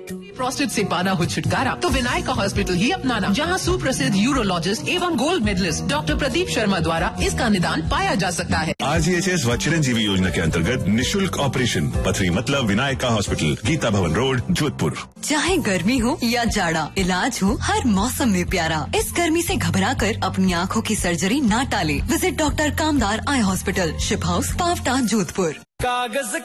Prostate से पाना हो छुटकारा तो विनायका हॉस्पिटल ही अपनाना, जहां सुप्रसिद्ध यूरोलॉजिस्ट एवं gold medallist doctor Pradeep Sharma द्वारा इसका निदान पाया जा सकता है। RGHS व चिरंजीवी योजना के अंतर्गत निशुल्क ऑपरेशन पथरी मतलब विनायका हॉस्पिटल, गीता भवन रोड, जोधपुर। चाहे गर्मी हो या जाड़ा, इलाज हो हर मौसम में प्यारा। इस गर्मी से घबरा कर अपनी आँखों की सर्जरी ना टाले। विजिट डॉक्टर कामदार eye hospital, ship house, Pawta, Jodhpur. कागज